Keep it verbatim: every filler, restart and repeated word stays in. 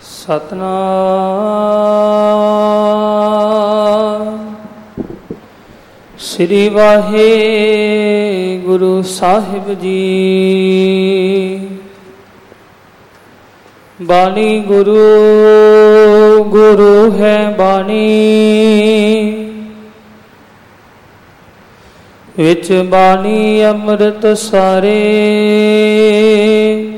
ਸਤਨਾਮ ਸ੍ਰੀ ਵਾਹਿਗੁਰੂ ਸਾਹਿਬ ਜੀ। ਬਾਣੀ ਗੁਰੂ ਗੁਰੂ ਹੈ ਬਾਣੀ, ਵਿੱਚ ਬਾਣੀ ਅੰਮ੍ਰਿਤ ਸਾਰੇ।